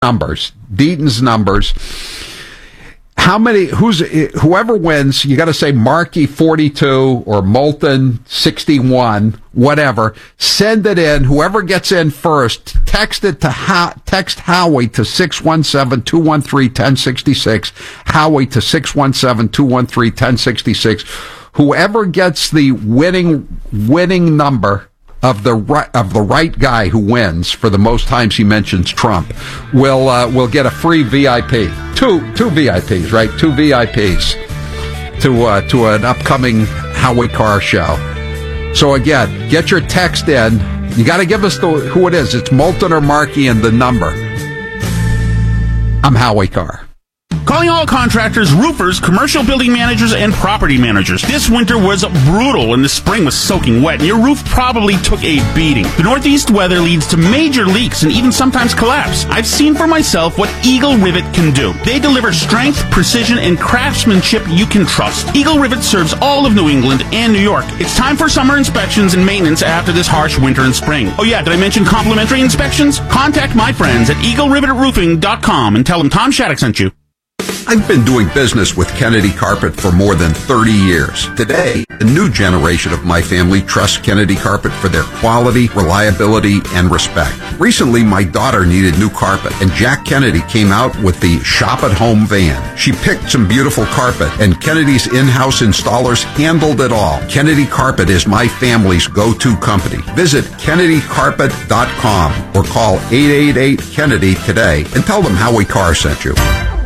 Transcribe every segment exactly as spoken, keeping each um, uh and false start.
numbers, Deaton's numbers. How many, who's, whoever wins, you got to say Markey forty-two or Moulton sixty-one, whatever. Send it in. Whoever gets in first, text it to, How, text Howie to six one seven, two one three, one zero six six. Howie to six one seven, two one three, one zero six six. Whoever gets the winning, winning number of the right, of the right guy who wins for the most times he mentions Trump will uh, will get a free V I P, two two V I Ps, right? Two V I Ps to uh, to an upcoming Howie Carr show. So again, get your text in. You got to give us the who it is. It's Moulton or Markey and the number. I'm Howie Carr. Calling all contractors, roofers, commercial building managers, and property managers. This winter was brutal and the spring was soaking wet, and your roof probably took a beating. The northeast weather leads to major leaks and even sometimes collapse. I've seen for myself what Eagle Rivet can do. They deliver strength, precision, and craftsmanship you can trust. Eagle Rivet serves all of New England and New York. It's time for summer inspections and maintenance after this harsh winter and spring. Oh yeah, did I mention complimentary inspections? Contact my friends at eagle rivet roofing dot com and tell them Tom Shattuck sent you. I've been doing business with Kennedy Carpet for more than thirty years. Today, a new generation of my family trusts Kennedy Carpet for their quality, reliability, and respect. Recently, my daughter needed new carpet, and Jack Kennedy came out with the Shop at Home van. She picked some beautiful carpet, and Kennedy's in-house installers handled it all. Kennedy Carpet is my family's go-to company. Visit kennedy carpet dot com or call eight eight eight Kennedy today and tell them Howie Carr sent you.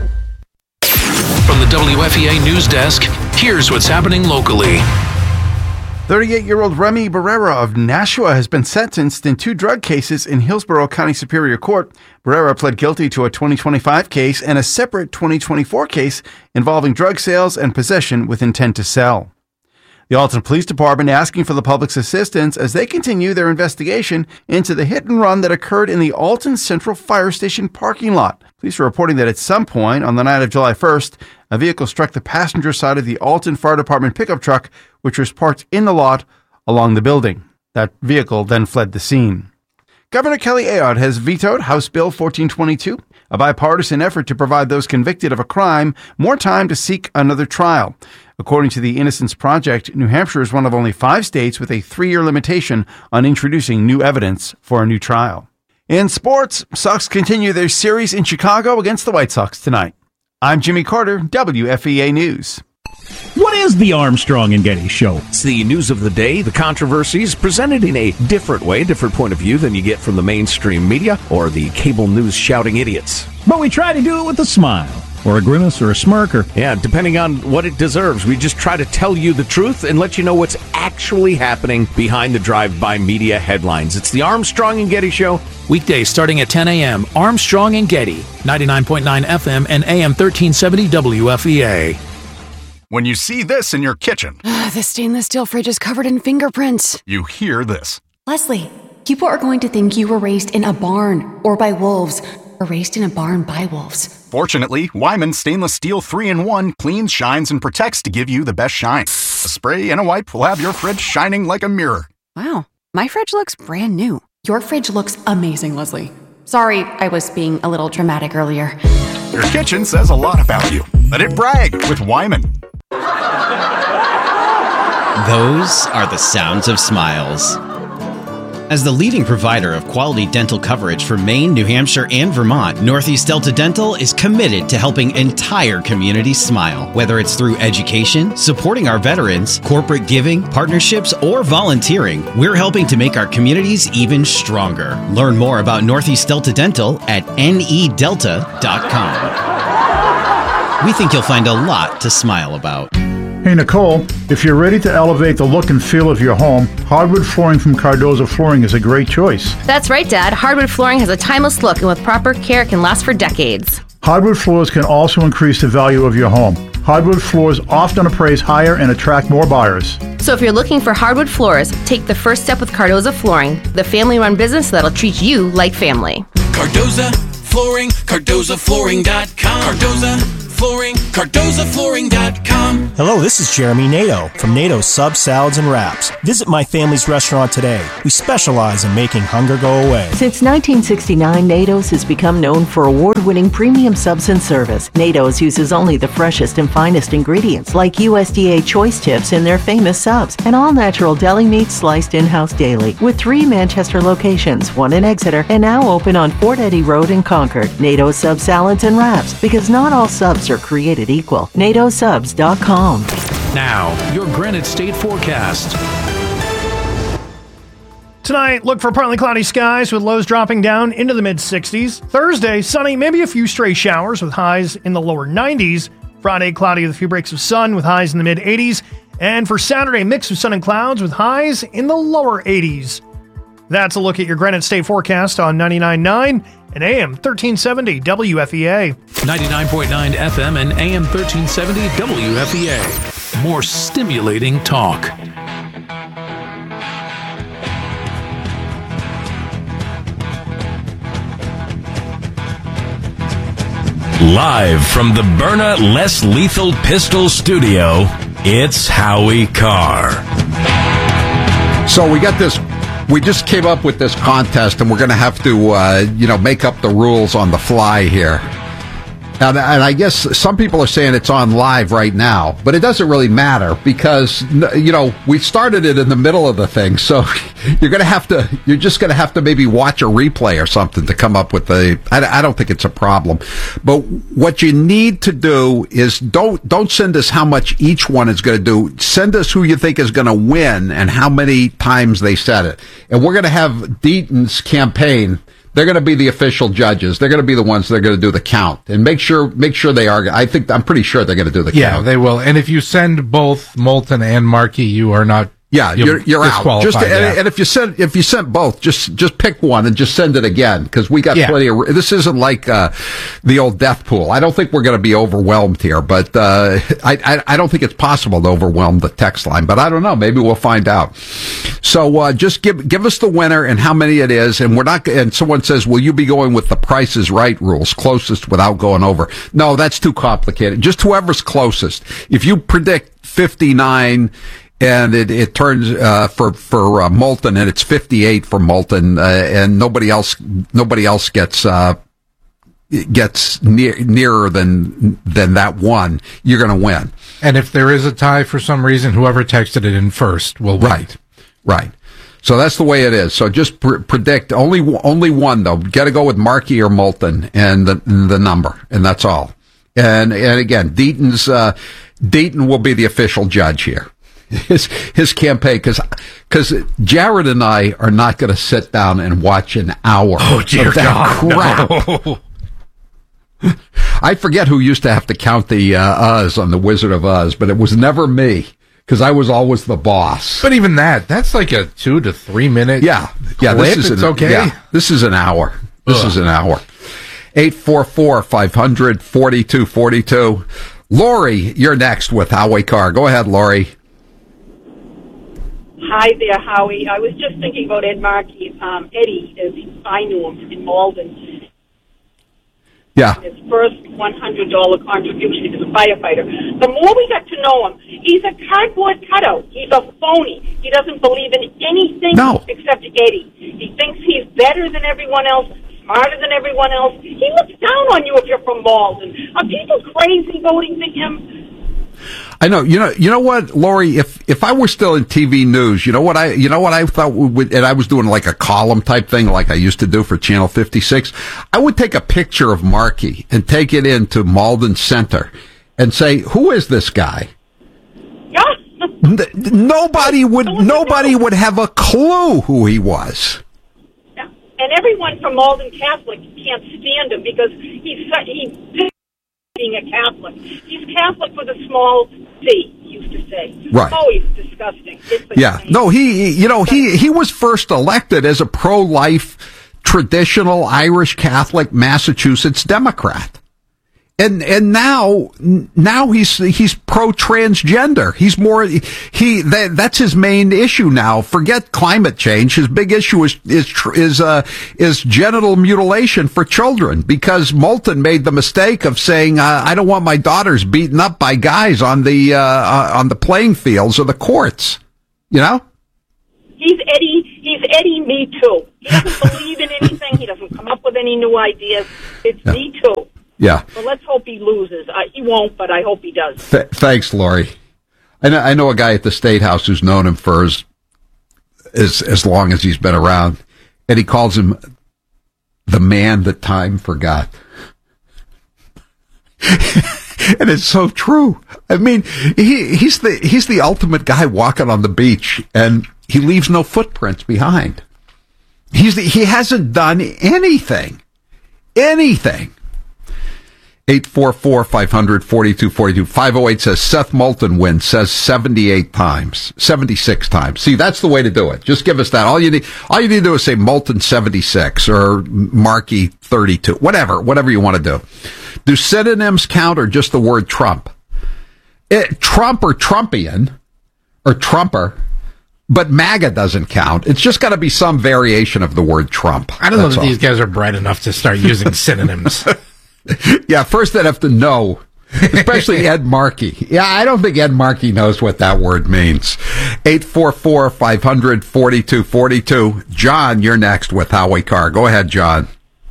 From the W F E A News Desk, here's what's happening locally. thirty-eight-year-old Remy Barrera of Nashua has been sentenced in two drug cases in Hillsborough County Superior Court. Barrera pled guilty to a twenty twenty-five case and a separate twenty twenty-four case involving drug sales and possession with intent to sell. The Alton Police Department asking for the public's assistance as they continue their investigation into the hit and run that occurred in the Alton Central Fire Station parking lot. Police are reporting that at some point on the night of July first, a vehicle struck the passenger side of the Alton Fire Department pickup truck, which was parked in the lot along the building. That vehicle then fled the scene. Governor Kelly Ayotte has vetoed House Bill fourteen twenty-two, a bipartisan effort to provide those convicted of a crime more time to seek another trial. According to the Innocence Project, New Hampshire is one of only five states with a three-year limitation on introducing new evidence for a new trial. In sports, Sox continue their series in Chicago against the White Sox tonight. I'm Jimmy Carter, W F E A News. What is the Armstrong and Getty Show? It's the news of the day, the controversies, presented in a different way, different point of view than you get from the mainstream media or the cable news shouting idiots. But we try to do it with a smile, or a grimace, or a smirk, or... Yeah, depending on what it deserves. We just try to tell you the truth and let you know what's actually happening behind the drive-by media headlines. It's the Armstrong and Getty Show. Weekdays starting at ten a.m. Armstrong and Getty, ninety-nine point nine F M and A M thirteen seventy W F E A. When you see this in your kitchen, the stainless steel fridge is covered in fingerprints. You hear this. Leslie, people are going to think you were raised in a barn or by wolves, or raised in a barn by wolves. Fortunately, Wyman Stainless Steel three in one cleans, shines, and protects to give you the best shine. A spray and a wipe will have your fridge shining like a mirror. Wow, my fridge looks brand new. Your fridge looks amazing, Leslie. Sorry, I was being a little dramatic earlier. Your kitchen says a lot about you. Let it brag with Wyman. Those are the sounds of smiles. As the leading provider of quality dental coverage for Maine, New Hampshire, and Vermont, Northeast Delta Dental is committed to helping entire communities smile. Whether it's through education, supporting our veterans, corporate giving, partnerships, or volunteering, we're helping to make our communities even stronger. Learn more about Northeast Delta Dental at N E delta dot com. We think you'll find a lot to smile about. Hey Nicole, if you're ready to elevate the look and feel of your home, hardwood flooring from Cardoza Flooring is a great choice. That's right, Dad. Hardwood flooring has a timeless look and with proper care can last for decades. Hardwood floors can also increase the value of your home. Hardwood floors often appraise higher and attract more buyers. So if you're looking for hardwood floors, take the first step with Cardoza Flooring, the family-run business that'll treat you like family. Cardoza Flooring, Cardoza Flooring dot com. Cardoza Flooring, Cardoza Flooring dot com. Hello, this is Jeremy Nato from Nato Subs, Salads, and Wraps. Visit my family's restaurant today. We specialize in making hunger go away. Since nineteen sixty-nine, Nato's has become known for award-winning premium subs and service. Nato's uses only the freshest and finest ingredients, like U S D A choice tips in their famous subs, and all-natural deli meat sliced in-house daily. With three Manchester locations, one in Exeter, and now open on Fort Eddy Road in Concord. Nato's Subs, Salads, and Wraps, because not all subs are created equal. Nato Subs dot com. Now, your Granite State forecast. Tonight, look for partly cloudy skies with lows dropping down into the mid-sixties. Thursday, sunny, maybe a few stray showers with highs in the lower nineties. Friday, cloudy with a few breaks of sun with highs in the mid-eighties. And for Saturday, mix of sun and clouds with highs in the lower eighties. That's a look at your Granite State forecast on ninety-nine point nine and A M thirteen seventy W F E A. ninety-nine point nine F M and A M thirteen seventy W F E A. More stimulating talk. Live from the Byrna Less Lethal Pistol Studio, it's Howie Carr. So we got this, we just came up with this contest, and we're going to have to, uh, you know, make up the rules on the fly here. And, and I guess some people are saying it's on live right now, but it doesn't really matter because, you know, we started it in the middle of the thing. So you're going to have to, you're just going to have to maybe watch a replay or something to come up with the, I, I don't think it's a problem. But what you need to do is don't, don't send us how much each one is going to do. Send us who you think is going to win and how many times they said it. And we're going to have Deaton's campaign. They're going to be the official judges. They're going to be the ones that are going to do the count and make sure make sure they are. I think I'm pretty sure they're going to do the yeah, count. Yeah, they will. And if you send both Moulton and Markey, you are not. Yeah, you're you're out. Just to, yeah. and, and if you send if you sent both, just just pick one and just send it again because we got yeah. plenty of. This isn't like uh, the old death pool. I don't think we're going to be overwhelmed here, but uh, I, I I don't think it's possible to overwhelm the text line. But I don't know. Maybe we'll find out. So uh, just give give us the winner and how many it is, and we're not. And someone says, "Will you be going with the Price is Right rules, closest without going over?" No, that's too complicated. Just whoever's closest. If you predict fifty-nine. And it, it turns uh, for for uh, Moulton, and it's fifty-eight for Moulton, uh, and nobody else nobody else gets uh, gets near, nearer than than that one. You're going to win. And if there is a tie for some reason, whoever texted it in first will win. Right, right. So that's the way it is. So just pr- predict only only one though. Got to go with Markey or Moulton and the the number, and that's all. And and again, Deaton's uh, Deaton will be the official judge here. His his campaign, because because Jared and I are not going to sit down and watch an hour oh, dear of that God, crap. No. I forget who used to have to count the uh, Uz on the Wizard of Oz, but it was never me because I was always the boss. But even that, that's like a two to three minute. Yeah, yeah. Clip. This is it's an, okay. Yeah, this is an hour. This Ugh. is an hour. Eight four four five hundred forty two forty two. Lori, you're next with Howie Carr. Go ahead, Lori. Hi there, Howie. I was just thinking about Ed Markey. Um, Eddie, as I knew him in Malden. Yeah. His first one hundred dollars contribution as a firefighter. The more we got to know him, he's a cardboard cutout. He's a phony. He doesn't believe in anything no. except Eddie. He thinks he's better than everyone else, smarter than everyone else. He looks down on you if you're from Malden. Are people crazy voting for him? I know, you know, you know what, Lori, if, if I were still in T V news, you know what I, you know what I thought would, and I was doing like a column type thing like I used to do for Channel fifty-six, I would take a picture of Markey and take it into Malden Center and say, who is this guy? Yeah. N- nobody would, nobody would have a clue who he was. Yeah. And everyone from Malden Catholic can't stand him because he's, he's being a Catholic. He's Catholic with a small C, he used to say. Right. Oh, he's disgusting. It's yeah. No, he, you know, he, he was first elected as a pro-life, traditional Irish Catholic Massachusetts Democrat. And and now now he's he's pro transgender. He's more he that, that's his main issue now. Forget climate change. His big issue is is is uh is genital mutilation for children, because Moulton made the mistake of saying uh, I don't want my daughters beaten up by guys on the uh, uh, on the playing fields or the courts. You know. He's Eddie. He's Eddie. Me too. He doesn't believe in anything. He doesn't come up with any new ideas. It's yeah. me too. Yeah. Well, let's hope he loses. Uh, he won't, but I hope he does. Th- thanks, Lori. I know, I know a guy at the State House who's known him for as, as as long as he's been around, and he calls him the man that time forgot. And it's so true. I mean, he he's the he's the ultimate guy walking on the beach, and he leaves no footprints behind. He's the, he hasn't done anything, anything. eight four four, five hundred, forty-two forty-two. five oh eight says Seth Moulton wins, says seventy-eight times, seventy-six times. See, that's the way to do it. Just give us that. All you need, all you need to do is say Moulton seventy-six or Markey thirty-two, whatever, whatever you want to do. Do synonyms count, or just the word Trump? It, Trump or Trumpian or Trumper, but MAGA doesn't count. It's just got to be some variation of the word Trump. I don't That's know if all. these guys are bright enough to start using synonyms. Yeah, first they'd have to know, especially Ed Markey. Yeah, I don't think Ed Markey knows what that word means. eight four four, five hundred, forty-two forty-two. John, you're next with Howie Carr. Go ahead, John.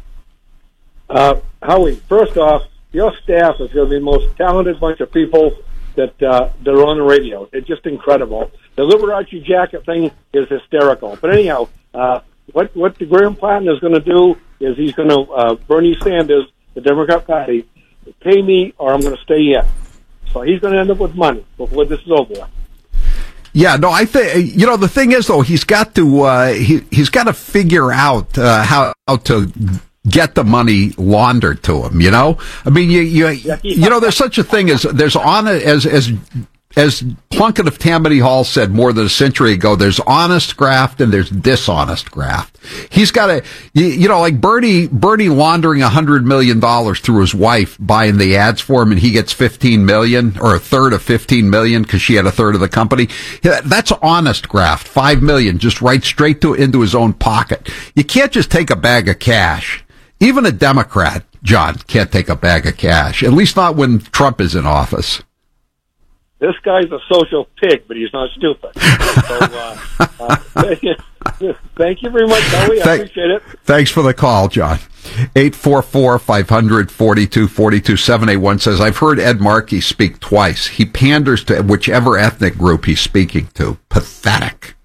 Uh, Howie, first off, your staff is going to be the most talented bunch of people that, uh, that are on the radio. It's just incredible. The Liberace jacket thing is hysterical. But anyhow, uh, what, what the Graham Platten is going to do is he's going to, uh, Bernie Sanders, the Democrat Party, pay me or I'm going to stay in. So he's going to end up with money before this is over. Yeah, no, I think, you know, the thing is, though, he's got to, uh, he, he's got to figure out, uh, how, how to get the money laundered to him, you know? I mean, you, you, you know, there's such a thing as, there's on it as, as, as Plunkett of Tammany Hall said more than a century ago, there's honest graft and there's dishonest graft. He's got to, you, you know, like Bernie, Bernie laundering a hundred million dollars through his wife, buying the ads for him, and he gets fifteen million or a third of fifteen million because she had a third of the company. That's honest graft. Five million just right straight to into his own pocket. You can't just take a bag of cash. Even a Democrat, John, can't take a bag of cash. At least not when Trump is in office. This guy's a social pig, but he's not stupid. So, uh, uh, thank you very much, Howie. I Thank, appreciate it. Thanks for the call, John. eight four four, five hundred, forty-two forty-two. seven eight one says, I've heard Ed Markey speak twice. He panders to whichever ethnic group he's speaking to. Pathetic.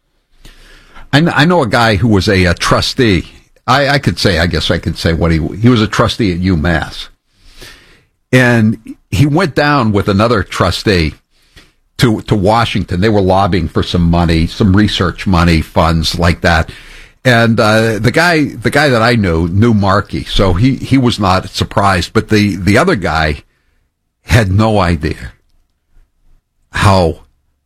I, kn- I know a guy who was a, a trustee. I, I could say, I guess I could say what he, he was a trustee at UMass. And he went down with another trustee to, to Washington. They were lobbying for some money, some research money, funds like that. And, uh, the guy, the guy that I knew, knew Markey. So he, he was not surprised, but the, the other guy had no idea how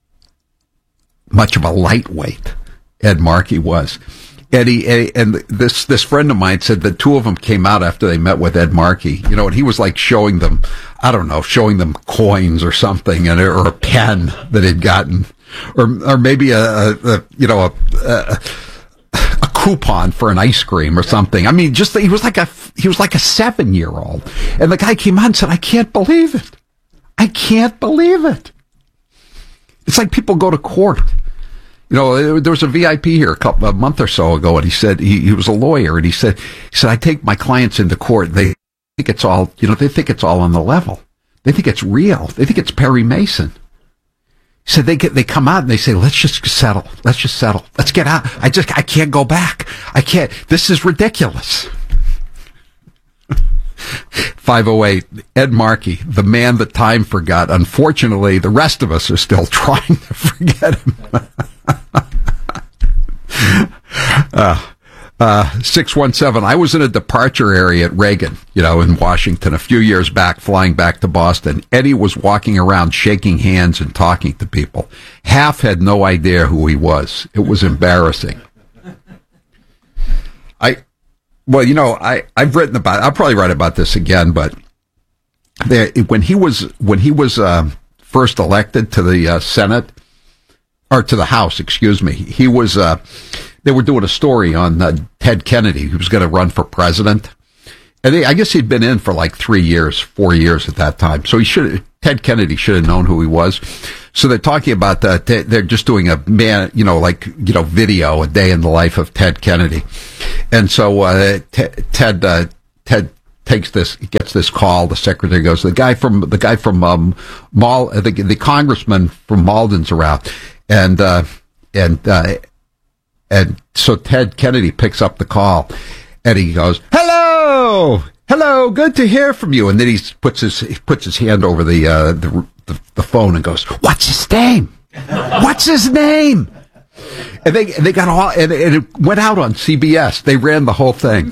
much of a lightweight Ed Markey was. And he, and this, this friend of mine said the two of them came out after they met with Ed Markey, you know, and he was like showing them, I don't know, showing them coins or something, and, or a pen that he'd gotten, or, or maybe a, a, a you know, a, a, a coupon for an ice cream or something. I mean, just, he was like a, he was like a seven year old. And the guy came out and said, I can't believe it. I can't believe it. It's like people go to court. You know, there was a V I P here a couple a month or so ago, and he said he, he was a lawyer, and he said he said I take my clients into court. They think it's all, you know, they think it's all on the level. They think it's real. They think it's Perry Mason. He said they get they come out and they say, let's just settle. Let's just settle. Let's get out. I just I can't go back. I can't. This is ridiculous. five oh eight, Ed Markey, the man that time forgot. Unfortunately, the rest of us are still trying to forget him. uh, uh, six one seven, I was in a departure area at Reagan, you know, in Washington a few years back, flying back to Boston. Eddie was walking around shaking hands and talking to people. Half had no idea who he was. It was embarrassing. I, well, you know, I, I've written about, I'll probably write about this again, but there, when he was when he was uh, first elected to the uh, Senate or to the House, excuse me, he was. Uh, they were doing a story on uh, Ted Kennedy, who was going to run for president, and they, I guess he'd been in for like three years, four years at that time. So he should. Ted Kennedy should have known who he was. So they're talking about that. They're just doing a man, you know, like you know, video, a day in the life of Ted Kennedy, and so uh, Ted uh, Ted. takes this, gets this call. The secretary goes, the guy from, the guy from, um, Mal, the, the congressman from Malden's around. And, uh, and, uh, and so Ted Kennedy picks up the call and he goes, hello, hello, good to hear from you. And then he puts his, he puts his hand over the, uh, the, the, the phone and goes, what's his name? What's his name? And they, they got all, and, and it went out on C B S. They ran the whole thing.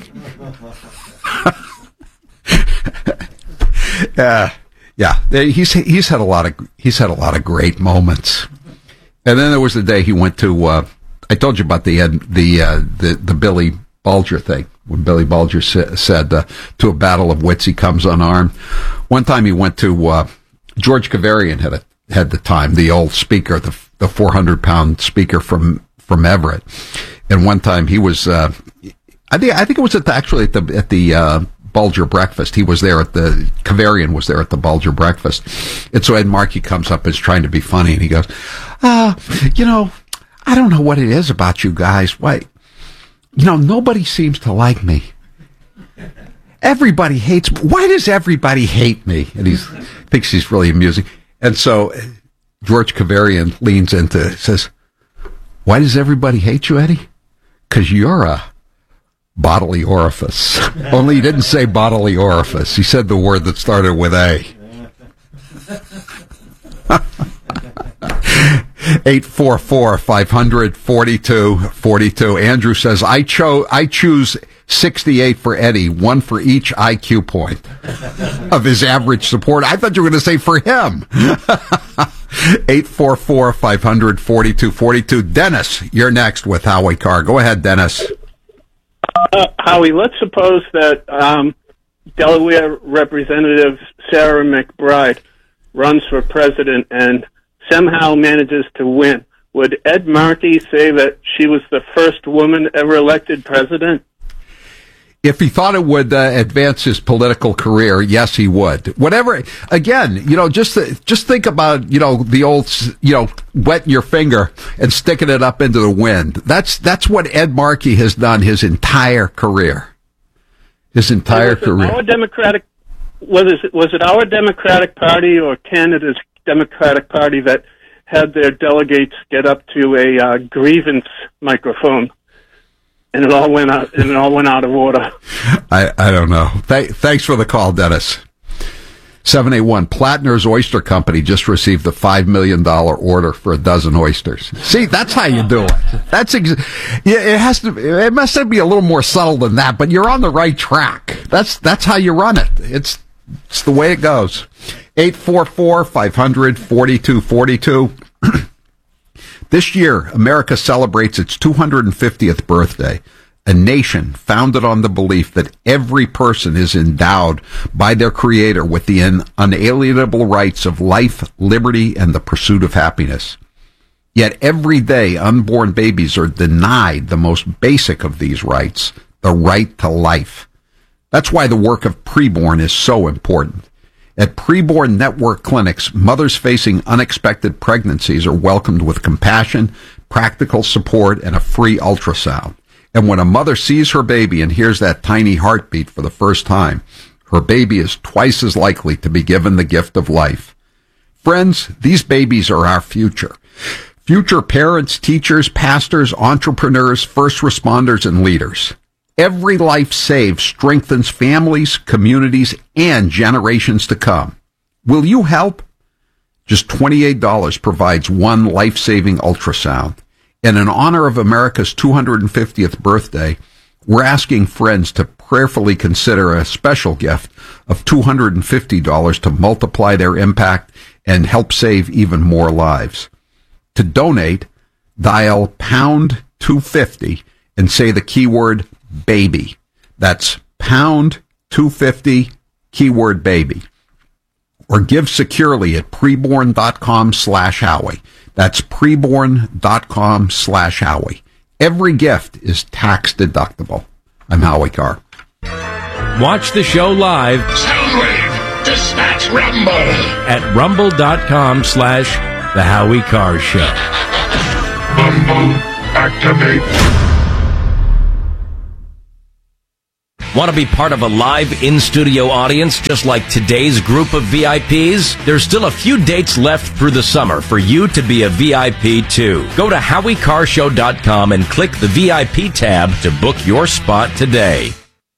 Yeah, yeah. He's he's had a lot of he's had a lot of great moments. And then there was the day he went to. Uh, I told you about the the uh, the the Billy Bulger thing when Billy Bulger sa- said uh, to a battle of wits he comes unarmed. One time he went to uh, George Kavarian had a, had the time the old speaker the the four hundred pound speaker from from Everett, and one time he was. Uh, I think I think it was at the, actually at the at the. Uh, Bulger breakfast. He was there at the, Kavarian was there at the Bulger breakfast. And so Ed Markey comes up and is trying to be funny and he goes, uh, you know, I don't know what it is about you guys. Why, you know, nobody seems to like me. Everybody hates me. Why does everybody hate me? And he thinks he's really amusing. And so George Kavarian leans into, says, why does everybody hate you, Eddie? Because you're a bodily orifice. Only he didn't say bodily orifice. He said the word that started with A. eight four four, five hundred, forty-two forty-two. Andrew says, I cho- I choose sixty-eight for Eddie, one for each I Q point of his average support. I thought you were going to say for him. eight four four, five hundred, forty-two forty-two. Dennis, you're next with Howie Carr. Go ahead, Dennis. Uh, Howie, let's suppose that um, Delaware Representative Sarah McBride runs for president and somehow manages to win. Would Ed Markey say that she was the first woman ever elected president? If he thought it would uh, advance his political career, yes, he would. Whatever. Again, you know, just just think about, you know, the old, you know, wetting your finger and sticking it up into the wind. That's that's what Ed Markey has done his entire career. His entire was career. It our Democratic was it was it our Democratic Party or Canada's Democratic Party that had their delegates get up to a uh, grievance microphone? And it all went out. And it all went out of order. I, I don't know. Th- thanks for the call, Dennis. seven eight one Plattner's Oyster Company just received a five million dollar order for a dozen oysters. See, that's how you do it. That's ex- yeah, it has to. It must be a little more subtle than that, but you're on the right track. That's that's how you run it. It's it's the way it goes. eight four four, five hundred, forty-two forty-two. This year, America celebrates its two hundred fiftieth birthday, a nation founded on the belief that every person is endowed by their Creator with the unalienable rights of life, liberty, and the pursuit of happiness. Yet every day, unborn babies are denied the most basic of these rights, the right to life. That's why the work of preborn is so important. At preborn network clinics, mothers facing unexpected pregnancies are welcomed with compassion, practical support, and a free ultrasound. And when a mother sees her baby and hears that tiny heartbeat for the first time, her baby is twice as likely to be given the gift of life. Friends, these babies are our future. Future parents, teachers, pastors, entrepreneurs, first responders, and leaders. Every life saved strengthens families, communities, and generations to come. Will you help? Just twenty-eight dollars provides one life-saving ultrasound. And in honor of America's two hundred fiftieth birthday, we're asking friends to prayerfully consider a special gift of two hundred fifty dollars to multiply their impact and help save even more lives. To donate, dial pound two fifty and say the keyword baby. That's pound two fifty, keyword baby. or give securely at preborn.com slash Howie. That's preborn.com slash Howie. Every gift is tax deductible. I'm Howie Carr. Watch the show live. Soundwave, dispatch Rumble. At rumble.com slash The Howie Carr Show. Rumble, activate. Want to be part of a live in-studio audience just like today's group of V I Ps? There's still a few dates left through the summer for you to be a V I P too. Go to howie carr show dot com and click the V I P tab to book your spot today.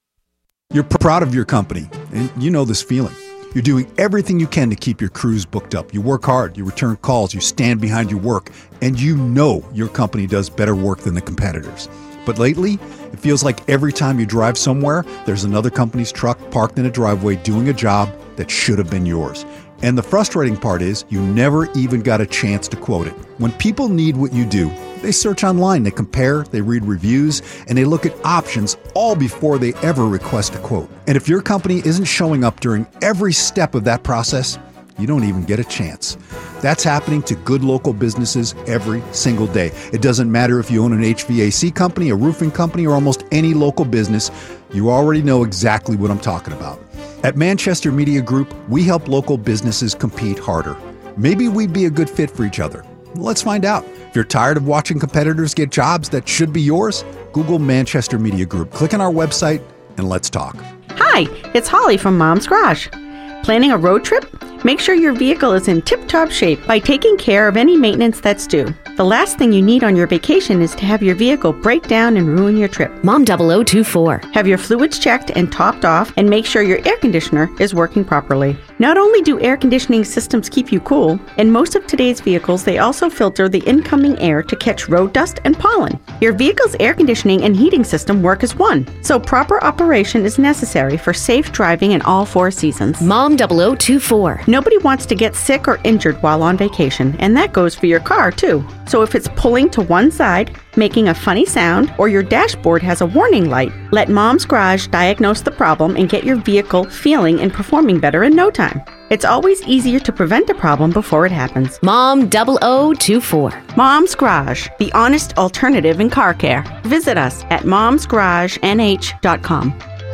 You're proud of your company, and you know this feeling. You're doing everything you can to keep your crews booked up. You work hard, you return calls, you stand behind your work, and you know your company does better work than the competitors. But lately, it feels like every time you drive somewhere, there's another company's truck parked in a driveway doing a job that should have been yours. And the frustrating part is you never even got a chance to quote it. When people need what you do, they search online, they compare, they read reviews, and they look at options all before they ever request a quote. And if your company isn't showing up during every step of that process, you don't even get a chance. That's happening to good local businesses every single day. It doesn't matter if you own an H V A C company, a roofing company, or almost any local business. You already know exactly what I'm talking about. At Manchester Media Group, we help local businesses compete harder. Maybe we'd be a good fit for each other. Let's find out. If you're tired of watching competitors get jobs that should be yours, Google Manchester Media Group. Click on our website and let's talk. Hi, it's Holly from Mom's Garage. Planning a road trip? Make sure your vehicle is in tip-top shape by taking care of any maintenance that's due. The last thing you need on your vacation is to have your vehicle break down and ruin your trip. Mom double oh two four. Have your fluids checked and topped off, and make sure your air conditioner is working properly. Not only do air conditioning systems keep you cool, in most of today's vehicles they also filter the incoming air to catch road dust and pollen. Your vehicle's air conditioning and heating system work as one, so proper operation is necessary for safe driving in all four seasons. Mom double oh two four. Nobody wants to get sick or injured while on vacation, and that goes for your car too. So if it's pulling to one side, making a funny sound, or your dashboard has a warning light, let Mom's Garage diagnose the problem and get your vehicle feeling and performing better in no time. It's always easier to prevent a problem before it happens. Mom double oh two four. Mom's Garage, the honest alternative in car care. Visit us at moms garage n h dot com.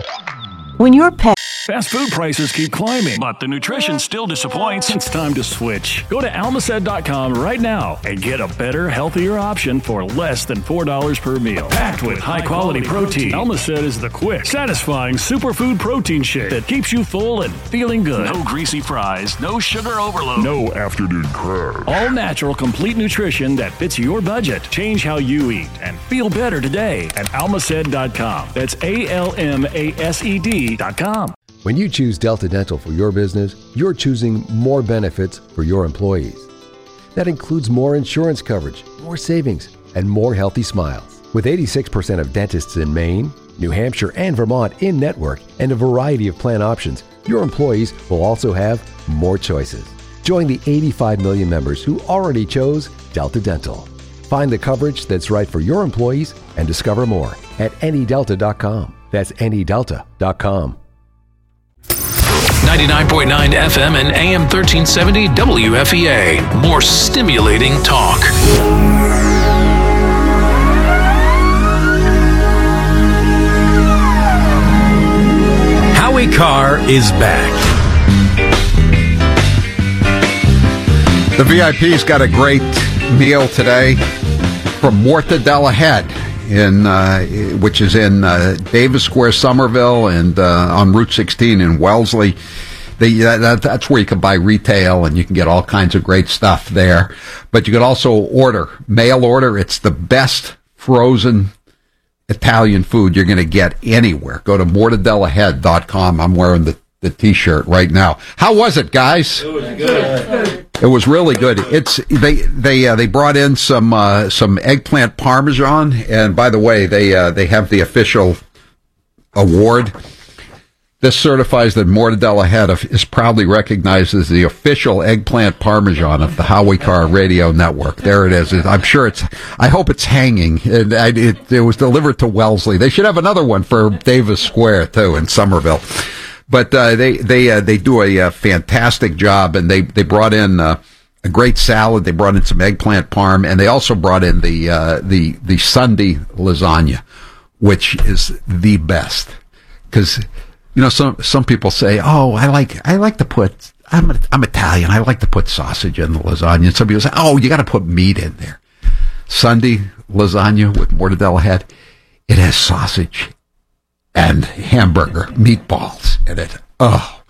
When your pet Fast food prices keep climbing, but the nutrition still disappoints. It's time to switch. Go to almacet dot com right now and get a better, healthier option for less than four dollars per meal. Packed with high-quality protein, Almacet is the quick, satisfying superfood protein shake that keeps you full and feeling good. No greasy fries, no sugar overload, no afternoon crash. All natural, complete nutrition that fits your budget. Change how you eat and feel better today at almacet dot com. That's A L M A S E D dot com. When you choose Delta Dental for your business, you're choosing more benefits for your employees. That includes more insurance coverage, more savings, and more healthy smiles. With eighty-six percent of dentists in Maine, New Hampshire, and Vermont in network, and a variety of plan options, your employees will also have more choices. Join the eighty-five million members who already chose Delta Dental. Find the coverage that's right for your employees and discover more at any delta dot com. That's any delta dot com. ninety-nine point nine F M and A M thirteen seventy W F E A. More stimulating talk. Howie Carr is back. The V I P's got a great meal today from Mortadella Head, in uh, which is in uh, Davis Square, Somerville, and uh, on Route sixteen in Wellesley. The, uh, that, that's where you can buy retail, and you can get all kinds of great stuff there. But you can also order, mail order. It's the best frozen Italian food you're going to get anywhere. Go to mortadella head dot com. I'm wearing the, the T-shirt right now. How was it, guys? It was good. It was really good. It's they they uh, they brought in some uh, some eggplant parmesan, and by the way, they uh, they have the official award. This certifies that Mortadella Head is proudly recognized as the official eggplant parmesan of the Howie Carr Radio Network. There it is. I'm sure it's, I hope it's hanging. It, it, it was delivered to Wellesley. They should have another one for Davis Square, too, in Somerville. But uh, they they uh, they do a, uh fantastic job, and they they brought in uh, a great salad. They brought in some eggplant parm, and they also brought in the uh, the the Sunday lasagna, which is the best. Because you know, some some people say, "Oh, I like I like to put I'm I'm Italian. I like to put sausage in the lasagna." And some people say, "Oh, you got to put meat in there." Sunday lasagna with mortadella head, it has sausage and hamburger meatballs in it. Oh,